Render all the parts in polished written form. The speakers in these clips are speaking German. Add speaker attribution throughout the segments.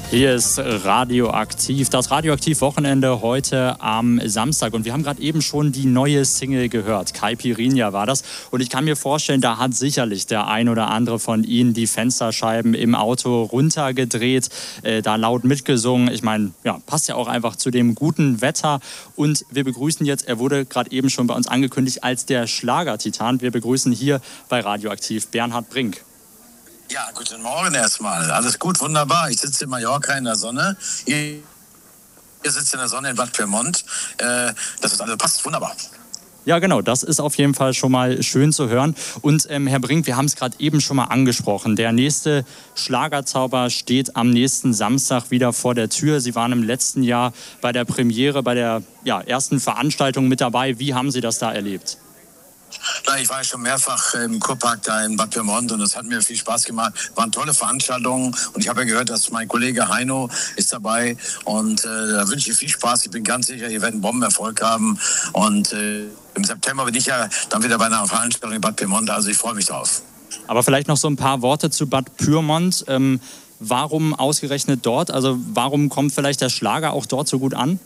Speaker 1: Hier ist Radioaktiv, das Radioaktiv-Wochenende heute am Samstag. Und wir haben gerade eben schon die neue Single gehört. Caipirinha war das. Und ich kann mir vorstellen, da hat sicherlich der ein oder andere von Ihnen die Fensterscheiben im Auto runtergedreht, da laut mitgesungen. Ich meine, ja, passt ja auch einfach zu dem guten Wetter. Und wir begrüßen jetzt, er wurde gerade eben schon bei uns angekündigt als der Schlagertitan. Wir begrüßen hier bei Radioaktiv Bernhard Brink.
Speaker 2: Ja, guten Morgen erstmal. Alles gut, wunderbar. Ich sitze in Mallorca in der Sonne. Ihr sitzt in der Sonne in Bad Pyrmont. Das ist alles, passt wunderbar.
Speaker 1: Ja, genau, das ist auf jeden Fall schon mal schön zu hören. Und Herr Brink, wir haben es gerade eben schon mal angesprochen. Der nächste Schlagerzauber steht am nächsten Samstag wieder vor der Tür. Sie waren im letzten Jahr bei der Premiere, bei der ersten Veranstaltung mit dabei. Wie haben Sie das da erlebt?
Speaker 2: Na, ich war schon mehrfach im Kurpark da in Bad Pyrmont und es hat mir viel Spaß gemacht. Waren tolle Veranstaltungen und ich habe ja gehört, dass mein Kollege Heino ist dabei und da wünsche ich viel Spaß. Ich bin ganz sicher, ihr werdet einen Bombenerfolg haben und im September bin ich ja dann wieder bei einer Veranstaltung in Bad Pyrmont, also ich freue mich drauf.
Speaker 1: Aber vielleicht noch so ein paar Worte zu Bad Pyrmont. Warum ausgerechnet dort? Also warum kommt vielleicht der Schlager auch dort so gut an?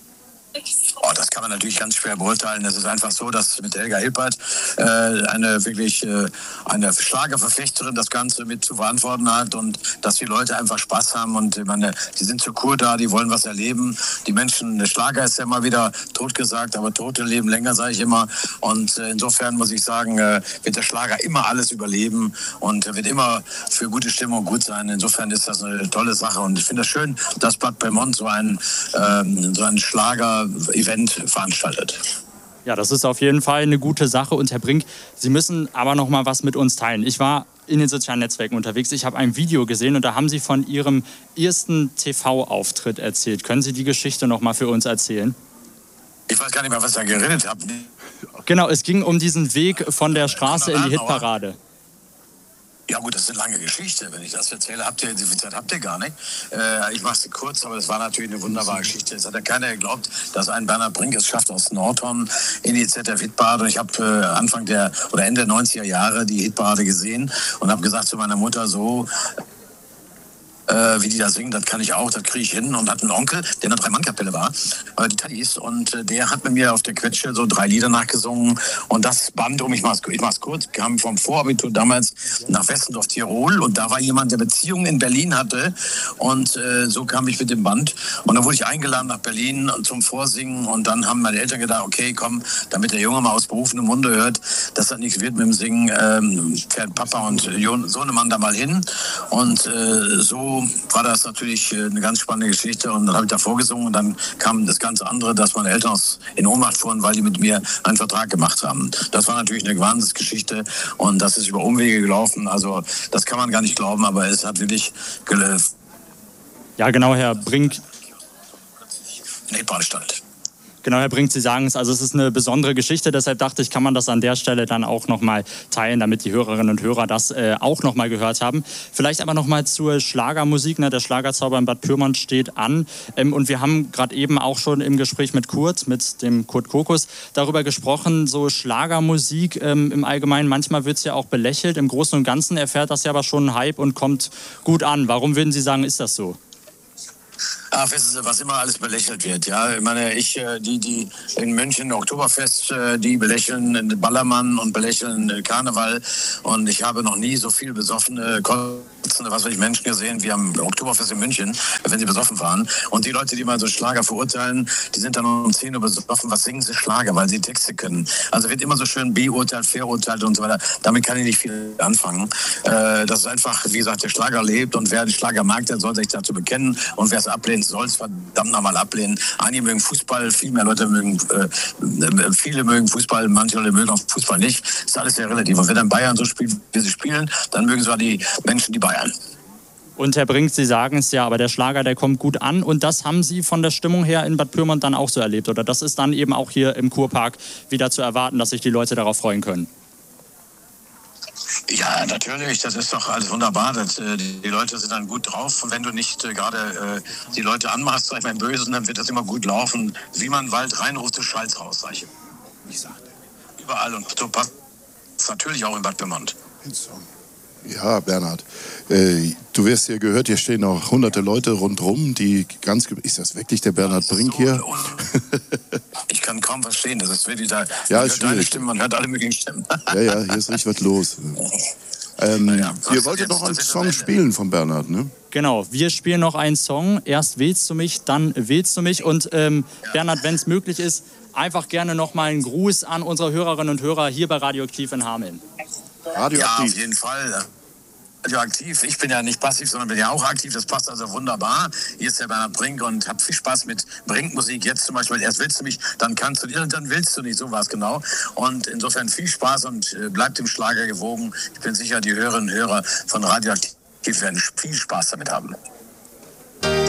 Speaker 2: Oh, das kann man natürlich ganz schwer beurteilen. Es ist einfach so, dass mit Helga Hilpert eine Schlagerverfechterin das Ganze mit zu verantworten hat und dass die Leute einfach Spaß haben und ich meine, die sind zur Kur da, die wollen was erleben. Die Menschen, der Schlager ist ja immer wieder totgesagt, aber Tote leben länger, sage ich immer. Und insofern muss ich sagen, wird der Schlager immer alles überleben und wird immer für gute Stimmung gut sein. Insofern ist das eine tolle Sache und ich finde es schön, dass Bad Pyrmont so ein Schlager-Event veranstaltet.
Speaker 1: Ja, das ist auf jeden Fall eine gute Sache. Und Herr Brink, Sie müssen aber noch mal was mit uns teilen. Ich war in den sozialen Netzwerken unterwegs. Ich habe ein Video gesehen und da haben Sie von Ihrem ersten TV-Auftritt erzählt. Können Sie die Geschichte noch mal für uns erzählen?
Speaker 2: Ich weiß gar nicht mehr, was ich da geredet habe.
Speaker 1: Genau, es ging um diesen Weg von der Straße in die Hitparade.
Speaker 2: Ja gut, das ist eine lange Geschichte. Wenn ich das erzähle, die Zeit habt ihr gar nicht. Ich mache es kurz, aber es war natürlich eine wunderbare Geschichte. Es hat ja keiner geglaubt, dass ein Bernhard Brink es schafft aus Nordhorn in die ZDF-Hitparade. Ich habe Ende der 90er Jahre die Hitparade gesehen und habe gesagt zu meiner Mutter so, wie die da singen, das kann ich auch, das kriege ich hin. Und hatte einen Onkel, der in der Drei-Mann-Kapelle war, die Tadis, und der hat mit mir auf der Quetsche so 3 Lieder nachgesungen. Und das Band, ich mach's kurz, kam vom Vorabitur damals nach Westendorf, Tirol. Und da war jemand, der Beziehungen in Berlin hatte. Und so kam ich mit dem Band. Und dann wurde ich eingeladen nach Berlin zum Vorsingen. Und dann haben meine Eltern gedacht, okay, komm, damit der Junge mal aus berufenem Munde hört, dass das nichts wird mit dem Singen, fährt Papa und Sohnemann da mal hin. Und so war das natürlich eine ganz spannende Geschichte und dann habe ich da vorgesungen und dann kam das ganz andere, dass meine Eltern in Ohnmacht fuhren, weil die mit mir einen Vertrag gemacht haben. Das war natürlich eine Wahnsinnsgeschichte und das ist über Umwege gelaufen, also das kann man gar nicht glauben, aber es hat wirklich
Speaker 1: Ja, genau, Herr Brink.
Speaker 2: Nee, Badestand.
Speaker 1: Genau, Herr Brink, Sie sagen es, also es ist eine besondere Geschichte, deshalb dachte ich, kann man das an der Stelle dann auch nochmal teilen, damit die Hörerinnen und Hörer das auch nochmal gehört haben. Vielleicht aber nochmal zur Schlagermusik, ne? Der Schlagerzauber in Bad Pyrmont steht an und wir haben gerade eben auch schon im Gespräch mit dem Kurt Kokus, darüber gesprochen, so Schlagermusik im Allgemeinen, manchmal wird es ja auch belächelt, im Großen und Ganzen erfährt das ja aber schon einen Hype und kommt gut an. Warum würden Sie sagen, ist das so?
Speaker 2: Wissen Sie, was immer alles belächelt wird, ja. Ich meine, die in München Oktoberfest, die belächeln den Ballermann und belächeln Karneval. Und ich habe noch nie so viel besoffene, kotzende, Menschen gesehen wie am Oktoberfest in München, wenn sie besoffen waren. Und die Leute, die mal so Schlager verurteilen, die sind dann um 10 Uhr besoffen. Was singen sie Schlager, weil sie Texte können? Also wird immer so schön beurteilt, verurteilt und so weiter. Damit kann ich nicht viel anfangen. Das ist einfach, wie gesagt, der Schlager lebt und wer den Schlager mag, der soll sich dazu bekennen. Und wer es ablehnt, soll es verdammt nochmal ablehnen. Einige mögen Fußball, viele mögen Fußball, manche Leute mögen auch Fußball nicht. Das ist alles sehr relativ. Und wenn dann Bayern so spielt, wie sie spielen, dann mögen zwar die Menschen die Bayern.
Speaker 1: Und Herr Brink, Sie sagen es ja, aber der Schlager, der kommt gut an. Und das haben Sie von der Stimmung her in Bad Pyrmont dann auch so erlebt? Oder das ist dann eben auch hier im Kurpark wieder zu erwarten, dass sich die Leute darauf freuen können?
Speaker 2: Ja, natürlich, das ist doch alles wunderbar. Die Leute sind dann gut drauf. Und wenn du nicht gerade die Leute anmachst, sag ich mal im Bösen, dann wird das immer gut laufen. Wie man in den Wald reinruft, du schallst raus, sag ich. Überall und so passt natürlich auch in Bad Pyrmont.
Speaker 3: Ja, Bernhard, du wirst ja gehört, hier stehen auch hunderte Leute rundherum, die ganz... Ist das wirklich der Bernhard Brink hier?
Speaker 2: Ich kann kaum verstehen, das ist wirklich da.
Speaker 3: Ja,
Speaker 2: Man
Speaker 3: ist
Speaker 2: hört deine
Speaker 3: schwierig.
Speaker 2: Stimme, man hört alle möglichen Stimmen.
Speaker 3: Ja, hier ist richtig was los. Ihr wolltet noch einen Song spielen von Bernhard, ne?
Speaker 1: Genau, wir spielen noch einen Song. Erst wählst du mich, dann wählst du mich. Und Bernhard, wenn es möglich ist, einfach gerne noch mal einen Gruß an unsere Hörerinnen und Hörer hier bei Radioaktiv in Hameln.
Speaker 3: Radioaktiv.
Speaker 2: Ja, auf jeden Fall. Radioaktiv. Ich bin ja nicht passiv, sondern bin ja auch aktiv. Das passt also wunderbar. Hier ist der Bernhard Brink und hab viel Spaß mit Brink-Musik. Jetzt zum Beispiel, erst willst du mich, dann kannst du dich, und dann willst du nicht. So war es genau. Und insofern viel Spaß und bleibt dem Schlager gewogen. Ich bin sicher, die Hörerinnen und Hörer von Radioaktiv werden viel Spaß damit haben.